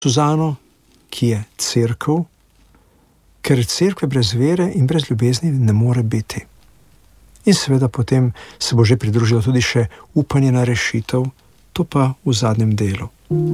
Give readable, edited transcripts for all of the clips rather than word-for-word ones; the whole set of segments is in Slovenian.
Suzano, ki je cerkev, ker cerkve brez vere in brez ljubezni ne more biti. In seveda potem se bo že pridružilo tudi še upanje na rešitev, to pa v zadnjem delu.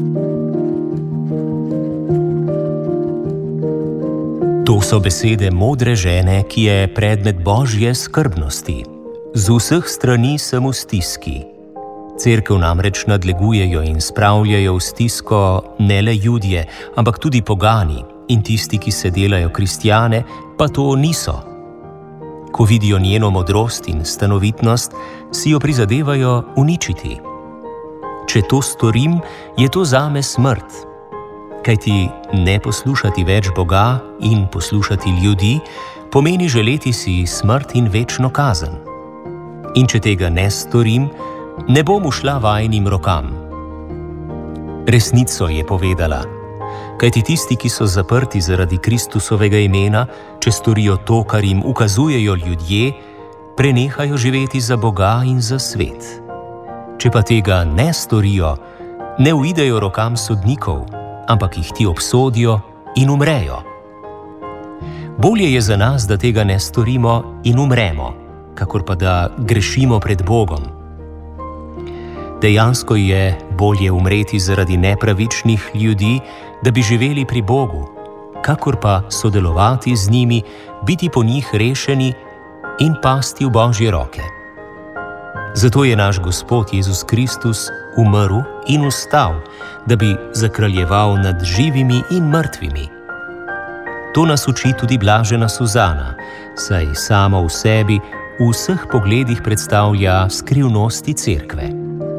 To so besede modre žene, ki je predmet Božje skrbnosti. Z vseh strani sem v stiski. Cerkev namreč nadlegujejo in spravljajo v stisko ne le Judje, ampak tudi pogani in tisti, ki se delajo kristjane, pa to niso. Ko vidijo njeno modrost in stanovitnost, si jo prizadevajo uničiti. Če to storim, je to zame smrt. Kajti ne poslušati več Boga in poslušati ljudi pomeni želeti si smrt in večno kazen. In če tega ne storim, ne bom ušla vajinim rokam. Resnico je povedala, kajti tisti, ki so zaprti zaradi Kristusovega imena, če storijo to, kar jim ukazujejo ljudje, prenehajo živeti za Boga in za svet. Če pa tega ne storijo, ne uidejo rokam sodnikov, ampak jih ti obsodijo in umrejo. Bolje je za nas, da tega ne storimo in umremo, kakor pa da grešimo pred Bogom. Dejansko je bolje umreti zaradi nepravičnih ljudi, da bi živeli pri Bogu, kakor pa sodelovati z njimi, biti po njih rešeni in pasti v Božje roke. Zato je naš Gospod Jezus Kristus umrl in vstal, da bi zakraljeval nad živimi in mrtvimi. To nas uči tudi blažena Suzana, saj sama v sebi v vseh pogledih predstavlja skrivnosti cerkve.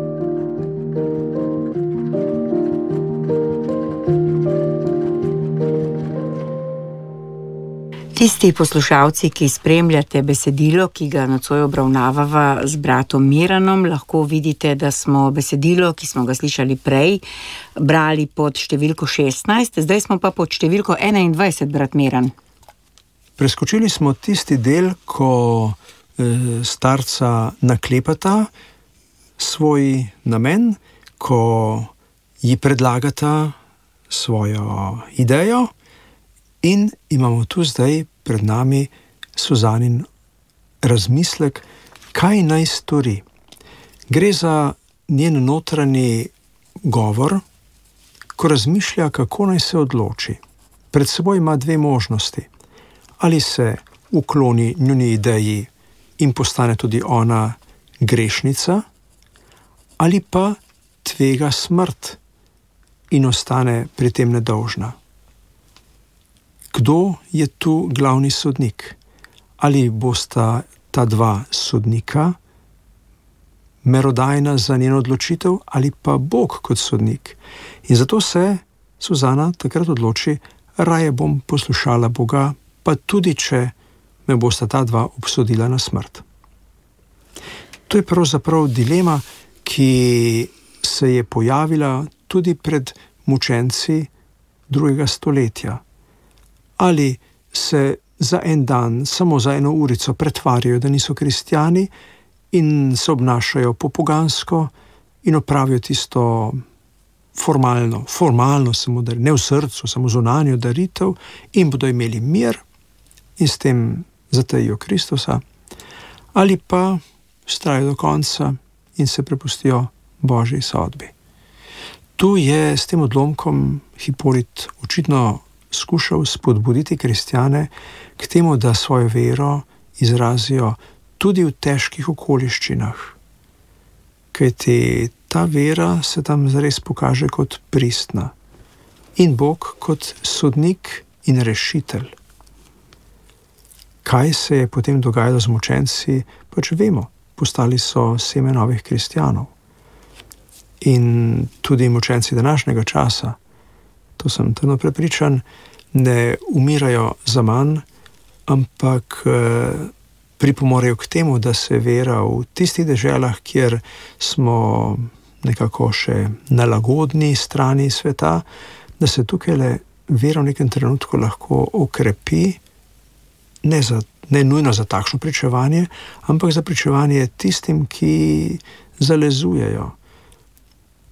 Tisti poslušalci, ki spremljate besedilo, ki ga nocoj obravnavava z bratom Miranom, lahko vidite, da smo besedilo, ki smo ga slišali prej, brali pod številko 16, zdaj smo pa pod številko 21, brat Miran. Preskočili smo tisti del, ko starca naklepata svoj namen, ko ji predlagata svojo idejo, in imamo tu zdaj pred nami Suzanin razmislek, kaj naj stori. Gre za njen notranji govor, ko razmišlja, kako naj se odloči. Pred seboj ima dve možnosti. Ali se ukloni njuni ideji in postane tudi ona grešnica, ali pa tvega smrt in ostane pri tem nedolžna. Kdo je tu glavni sodnik? Ali bosta ta dva sodnika merodajna za njeno odločitev, ali pa Bog kot sodnik? In zato se Suzana takrat odloči, raje bom poslušala Boga, pa tudi če me bosta ta dva obsodila na smrt. To je pravzaprav dilema, ki se je pojavila tudi pred mučenci 2. stoletja. Ali se za en dan, samo za eno urico pretvarjajo, da niso kristjani in se obnašajo popogansko in opravijo tisto formalno samo ne v srcu, samo zunanjo daritev in bodo imeli mir in s tem zatejijo Kristusa, ali pa vztrajajo do konca in se prepustijo Božji sodbi. Tu je s tem odlomkom Hipolit očitno skušal spodbuditi kristjane k temu, da svojo vero izrazijo tudi v težkih okoliščinah. Kajti ta vera se tam zares pokaže kot pristna in Bog kot sodnik in rešitelj. Kaj se je potem dogajalo z mučenci, pač vemo, postali so seme novih kristjanov. In tudi mučenci današnjega časa, to sem trdno prepričan, ne umirajo zaman, ampak pripomorejo k temu, da se vera v tistih deželah, kjer smo nekako še na lagodni strani sveta, da se tukaj vera v nekem trenutku lahko okrepi, ne nujno za takšno pričevanje, ampak za pričevanje tistim, ki zalezujejo.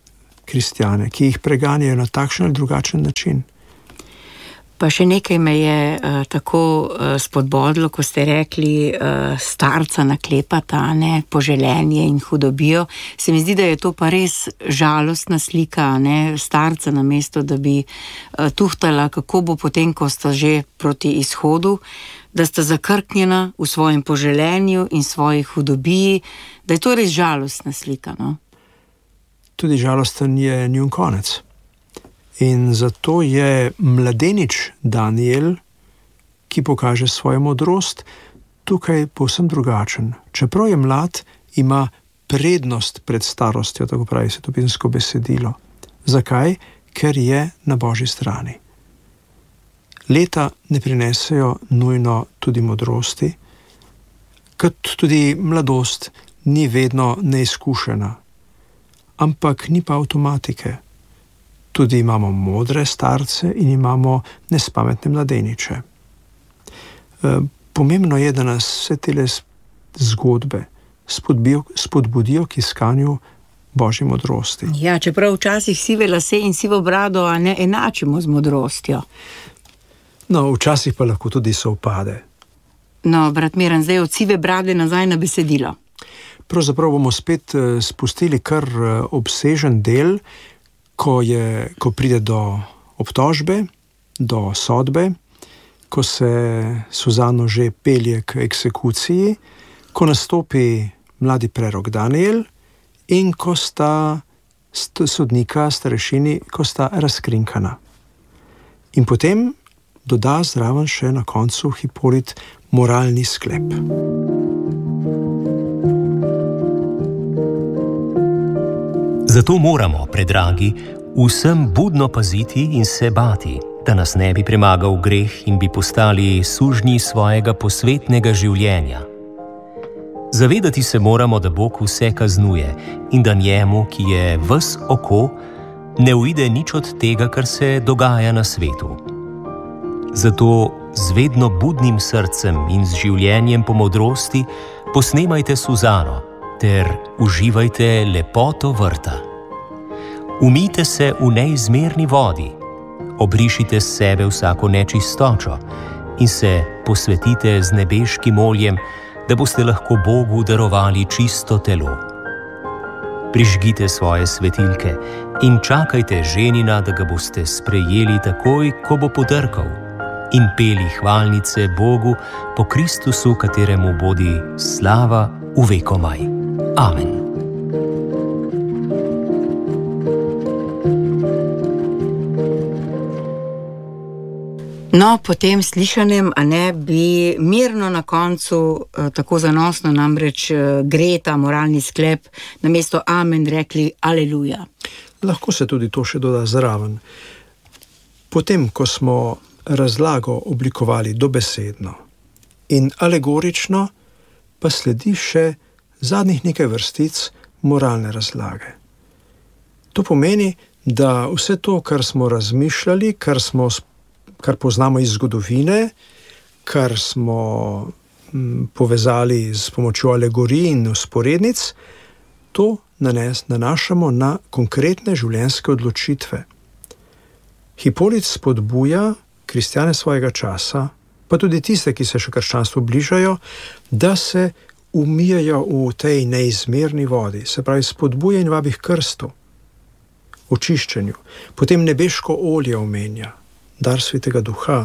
kristjane, ki jih preganjajo na takšen ali drugačen način. Pa še nekaj me je tako spodbodlo, ko ste rekli starca naklepata, ne, poželenje in hudobijo. Se mi zdi, da je to pa res žalostna slika, ne, starca, namesto da bi tuhtala, kako bo potem, ko sta že proti izhodu, da sta zakrknjena v svojem poželenju in svoji hudobiji, da je to res žalostna slika, no? Tudi žalosten je njun konec. In zato je mladenič Daniel, ki pokaže svojo modrost, tukaj povsem drugačen. Čeprav je mlad, ima prednost pred starostjo, tako pravi svetopisemsko besedilo. Zakaj? Ker je na Božji strani. Leta ne prinesejo nujno tudi modrosti, kot tudi mladost ni vedno neizkušena, ampak ni pa avtomatike. Tudi imamo modre starce in imamo nespametne mladeniče. Pomembno je, da nas vse tele zgodbe spodbudijo k iskanju Božje modrosti. Ja, čeprav včasih sive lase in sivo brado ne enačimo z modrostjo. No, včasih pa lahko tudi sovpade. No, brat Miran, zdaj od sive brade nazaj na besedilo. Pravzaprav bomo spet spustili kar obsežen del, ko pride do obtožbe, do sodbe, ko se Suzano že pelje k eksekuciji, ko nastopi mladi prerok Daniel in ko sta sodnika, starešini, ko sta razkrinkana. In potem doda zraven še na koncu Hipolit moralni sklep. Zato moramo, predragi, vsem budno paziti in se bati, da nas ne bi premagal greh in bi postali sužnji svojega posvetnega življenja. Zavedati se moramo, da Bog vse kaznuje in da njemu, ki je ves oko, ne uide nič od tega, kar se dogaja na svetu. Zato z vedno budnim srcem in z življenjem po modrosti posnemajte Suzano ter uživajte lepoto vrta. Umijte se v neizmerni vodi, obrišite s sebe vsako nečistočo in se posvetite z nebeškim oljem, da boste lahko Bogu darovali čisto telo. Prižgite svoje svetilke in čakajte ženina, da ga boste sprejeli takoj, ko bo potrkal, in peli hvalnice Bogu po Kristusu, kateremu bodi slava v vekomaj. Amen. No, po tem slišanem, a ne, bi mirno na koncu, tako zanosno namreč gre ta moralni sklep, namesto amen rekli aleluja. Lahko se tudi to še doda zraven. Potem, ko smo razlago oblikovali dobesedno in alegorično, pa sledi še zadnjih nekaj vrstic moralne razlage. To pomeni, da vse to, kar smo razmišljali, kar poznamo iz zgodovine, kar smo povezali s pomočjo alegorij in vzporednic, to nanašamo na konkretne življenjske odločitve. Hipolit spodbuja kristjane svojega časa, pa tudi tiste, ki se še krščanstvu bližajo, da se umijajo v tej neizmerni vodi, se pravi spodbuja in vabi k krstu, očiščenju. Potem nebeško olje omenja, dar Svetega Duha.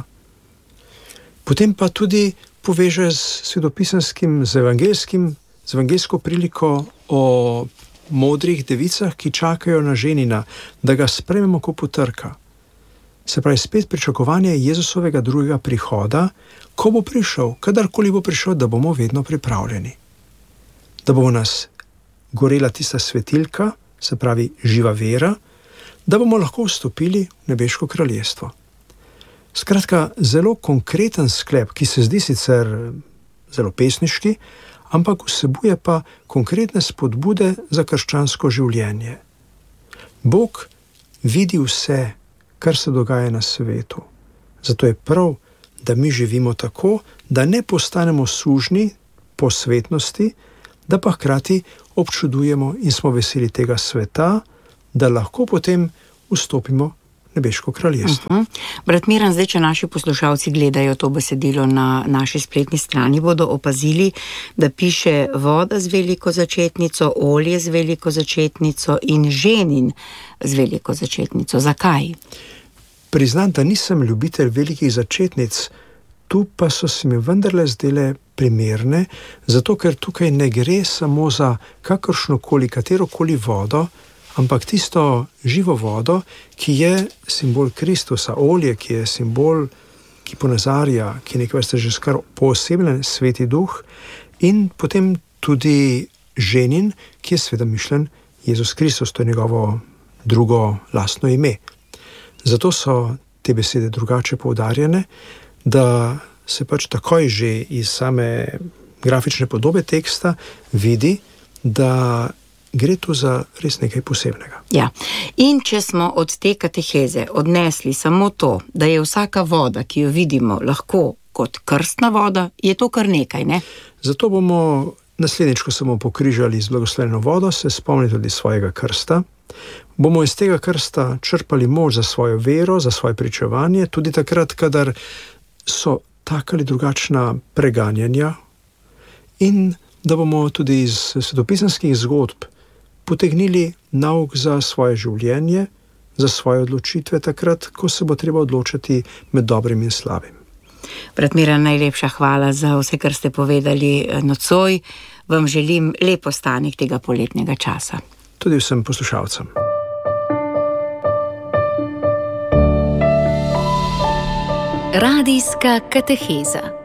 Potem pa tudi poveže z svetopisenskim, z evangeljsko priliko o modrih devicah, ki čakajo na ženina, da ga sprejmemo, ko potrka. Se pravi, spet pričakovanje Jezusovega drugega prihoda, ko bo prišel, kadarkoli bo prišel, da bomo vedno pripravljeni. Da bo v nas gorela tista svetilka, se pravi živa vera, da bomo lahko vstopili v nebeško kraljestvo. Skratka, zelo konkreten sklep, ki se zdi sicer zelo pesniški, ampak vsebuje pa konkretne spodbude za krščansko življenje. Bog vidi vse, kar se dogaja na svetu. Zato je prav, da mi živimo tako, da ne postanemo sužnji po svetnosti, da pa hkrati občudujemo in smo veseli tega sveta, da lahko potem vstopimo v nebeško kraljestvo. Brat Miran, zdaj, če naši poslušalci gledajo to besedilo na naši spletni strani, bodo opazili, da piše voda z veliko začetnico, olje z veliko začetnico in ženin z veliko začetnico. Zakaj? Priznam, da nisem ljubitelj velikih začetnic, tu pa so se mi vendarle zdele primerne, zato ker tukaj ne gre samo za katerokoli vodo, ampak tisto živo vodo, ki je simbol Kristusa, olje, ki je simbol, ki ponazarja, ki nekaj vrste že skar poosebljen Sveti Duh, in potem tudi ženin, ki je seveda mišljen Jezus Kristus, to je njegovo drugo lastno ime. Zato so te besede drugače poudarjene, da se pač takoj že iz same grafične podobe teksta vidi, da gre tu za res nekaj posebnega. Ja, in če smo od te kateheze odnesli samo to, da je vsaka voda, ki jo vidimo, lahko kot krstna voda, je to kar nekaj, ne? Zato bomo naslednjič, ko se bomo pokrižali z blagoslovljeno vodo, se spomnili tudi svojega krsta. Bomo iz tega krsta črpali moč za svojo vero, za svoje pričevanje, tudi takrat, kadar so taka ali drugačna preganjanja, in da bomo tudi iz svetopisanskih zgodb potegnili nauk za svoje življenje, za svoje odločitve takrat, ko se bo treba odločiti med dobrim in slabim. Brat Miran, najlepša hvala za vse, kar ste povedali nocoj. Vam želim lep ostanek tega poletnega časa. Tudi vsem poslušalcem. Radijska kateheza.